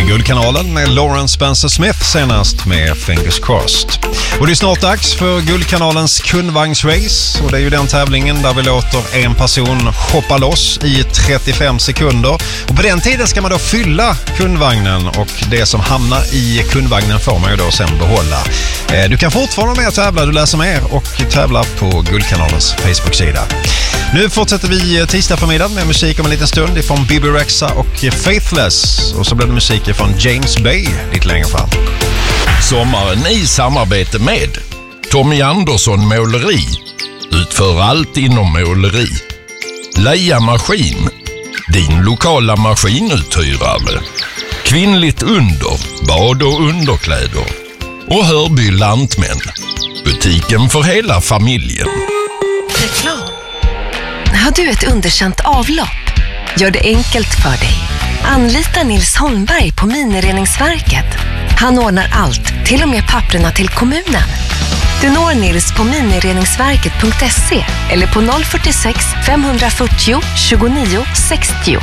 Guldkanalen med Lawrence Spencer Smith senast med Fingers Crossed. Och det är snart dags för Guldkanalens kundvagnsrace, och det är ju den tävlingen där vi låter en person hoppa loss i 35 sekunder. Och på den tiden ska man då fylla kundvagnen, och det som hamnar i kundvagnen får man ju då sen behålla. Du kan fortfarande vara med och tävla, du läser mer och tävlar på Guldkanalens Facebook-sida. Nu fortsätter vi tisdag förmiddag med musik om en liten stund ifrån Bibi Rexha och Faithless, och så blir det musik från James Bay lite längre fram. Sommaren i samarbete med Tommy Andersson Måleri. Utför allt inom måleri. Leia Maskin, din lokala maskinuthyrare. Kvinnligt under, bad och underkläder. Och Hörby Lantmän, butiken för hela familjen. Reklam. Har du ett underkänt avlopp? Gör det enkelt för dig. Anlita Nils Holmberg på Minireningsverket. Han ordnar allt, till och med papperna till kommunen. Du når Nils på minireningsverket.se eller på 046 540 29 60.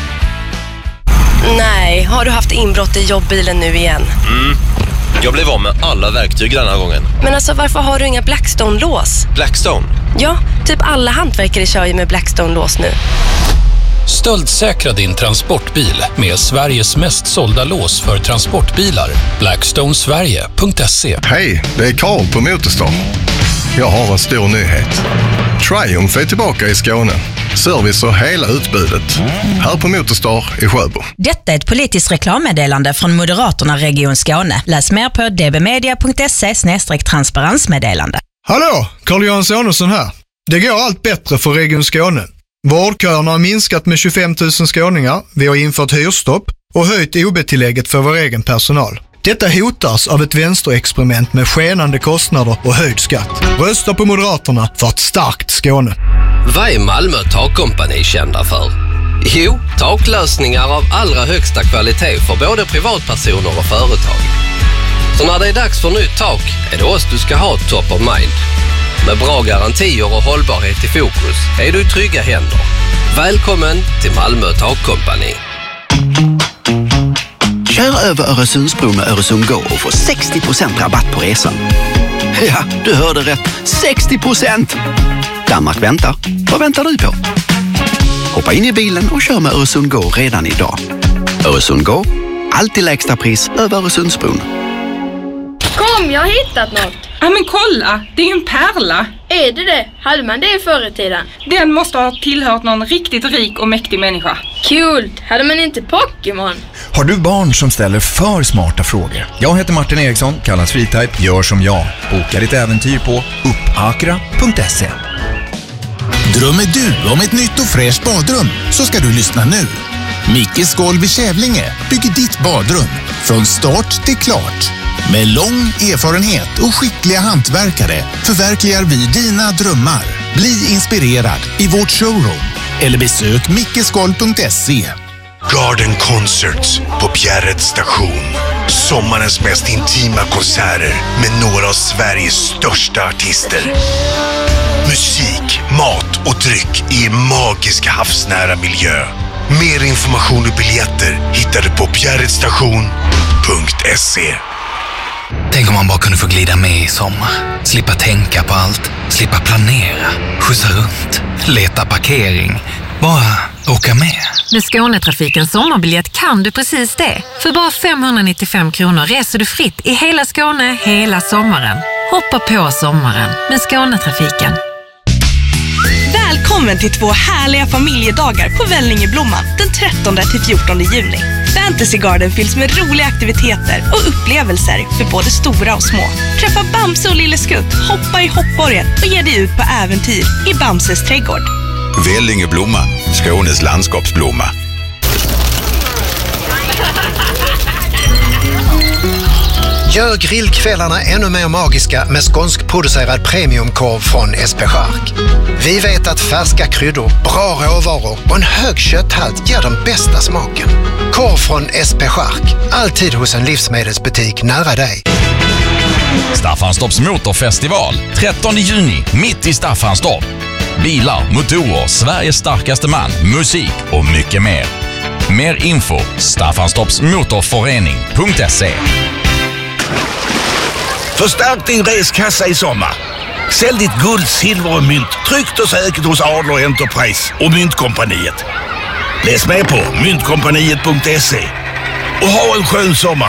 Nej, har du haft inbrott i jobbbilen nu igen? Jag blev av med alla verktyg den här gången. Men alltså, varför har du inga Blackstone-lås? Blackstone? Ja, typ alla hantverkare kör ju med Blackstone-lås nu. Stöldsäkra din transportbil med Sveriges mest sålda lås för transportbilar. Blackstonesverige.se. Hej, det är Karl på Motorstar. Jag har en stor nyhet. Triumph är tillbaka i Skåne. Service och hela utbudet. Här på Motorstar i Sjöbo. Detta är ett politiskt reklammeddelande från Moderaterna Region Skåne. Läs mer på dbmedia.se/transparensmeddelande. Hallå, Carl-Johan Sonesson här. Det går allt bättre för Region Skåne. Vårdköerna har minskat med 25 000 skåningar. Vi har infört hyrstopp och höjt OB-tillägget för vår egen personal. Detta hotas av ett vänsterexperiment med skenande kostnader och höjd skatt. Rösta på Moderaterna för ett starkt Skåne. Vad är Malmö Takkompani kända för? Jo, taklösningar av allra högsta kvalitet för både privatpersoner och företag. Så när det är dags för nytt tak är det oss du ska ha top of mind. Med bra garantier och hållbarhet i fokus är du i trygga händer. Välkommen till Malmö Takkompani. Kör över Öresundsbron med Öresund Go och få 60% rabatt på resan. Ja, du hörde rätt. 60%! Danmark väntar. Vad väntar du på? Hoppa in i bilen och kör med Öresund Go redan idag. Öresund Go, alltid lägsta pris över Öresundsbron. Kom, jag har hittat något. Ja, men kolla, det är ju en pärla. Är det? Hade man det förr i tiden? Den måste ha tillhört någon riktigt rik och mäktig människa. Kul! Hade man inte Pokémon? Har du barn som ställer för smarta frågor? Jag heter Martin Eriksson, kallas Freetype. Gör som jag. Boka ditt äventyr på uppakra.se. Drömmer du om ett nytt och fräscht badrum så ska du lyssna nu. Mickes Golv i Kävlinge bygger ditt badrum från start till klart. Med lång erfarenhet och skickliga hantverkare förverkligar vi dina drömmar. Bli inspirerad i vårt showroom eller besök mickesgolv.se. Garden Concerts på Bjärred station. Sommarens mest intima konserter med några av Sveriges största artister. Musik, mat och dryck i en magisk havsnära miljö. Mer information och biljetter hittar du på bjärredstation.se. Tänk om man bara kunde få glida med i sommar. Slippa tänka på allt, slippa planera, skjutsa runt, leta parkering. Bara åka med. Med Skånetrafikens sommarbiljett kan du precis det. För bara 595 kronor reser du fritt i hela Skåne hela sommaren. Hoppa på sommaren med Skånetrafiken. Välkommen till 2 härliga familjedagar på Vällingeblomman den 13-14 juni. Fantasy Garden fylls med roliga aktiviteter och upplevelser för både stora och små. Träffa Bamse och Lille Skutt, hoppa i hoppborgen och ge dig ut på äventyr i Bamses trädgård. Vällingeblomman, Skånes landskapsblomma. Gör grillkvällarna ännu mer magiska med skånskproducerad premiumkorv från SP Chark. Vi vet att färska kryddor, bra råvaror och en hög kötthalt ger den bästa smaken. Korv från SP Chark, alltid hos en livsmedelsbutik nära dig. Staffanstorps motorfestival, 13 juni, mitt i Staffanstorp. Bilar, motorer, Sveriges starkaste man, musik och mycket mer. Mer info staffanstorpsmotorförening.se. Förstärk din reskassa i sommar. Sälj ditt guld, silver och mynt tryggt och säkert hos Adler Enterprise och Myntkompaniet. Läs med på myntkompaniet.se och ha en skön sommar.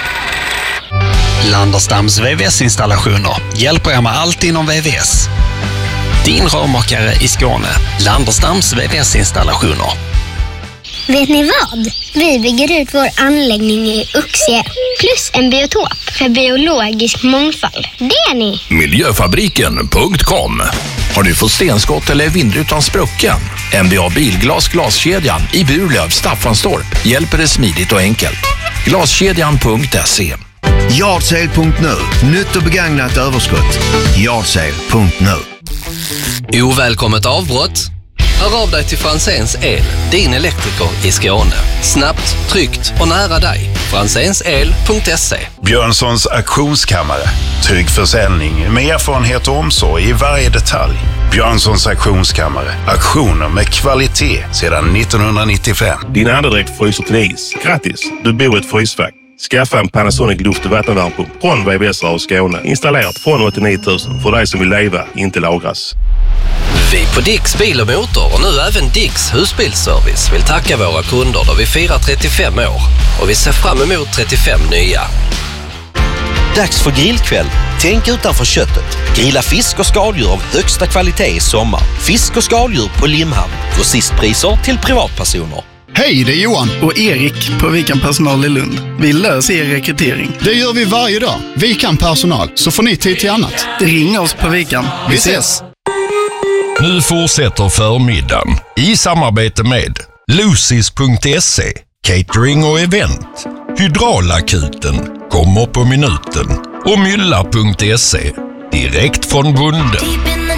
Landerstams VVS-installationer hjälper er med allt inom VVS. Din rörmakare i Skåne. Landerstams VVS-installationer. Vet ni vad? Vi bygger ut vår anläggning i Uxie plus en biotop för biologisk mångfald. Det är ni! Miljöfabriken.com. Har du fått stenskott eller vindrutan sprucken? MBA Bilglas glaskedjan i Burlöv, Staffanstorp hjälper dig smidigt och enkelt. Glaskedjan.se. Yardsale.nu. Nytt och begagnat överskott. Yardsale.nu. Ovälkommet avbrott? Hör av dig till Franzéns El, din elektriker i Skåne. Snabbt, tryggt och nära dig. Franzénsel.se. Björnssons auktionskammare. Trygg försäljning med erfarenhet och omsorg i varje detalj. Björnssons auktionskammare. Auktioner med kvalitet sedan 1995. Din andedräkt fryser till is. Grattis, du bor i ett frysfack. Skaffa en Panasonic luft- och vattenvärmepump från VVS och Skåne. Installerat från 89 000 för dig som vill leva, inte lagras. Vi på Dicks Bil och Motor och nu även Dicks Husbilsservice vill tacka våra kunder då vi firar 35 år. Och vi ser fram emot 35 nya. Dags för grillkväll. Tänk utanför köttet. Grilla fisk och skaldjur av högsta kvalitet i sommar. Fisk och skaldjur på Limhamn. Grossistpriser till privatpersoner. Hej, det är Johan och Erik på Vikan Personal i Lund. Vi löser er rekrytering. Det gör vi varje dag. Vikan Personal, så får ni tid till annat. Ring oss på Vikan. Vi ses! Nu fortsätter förmiddagen i samarbete med Lucis.se, catering och event, Hydraulakuten, kommer på minuten och Mylla.se, direkt från bonden.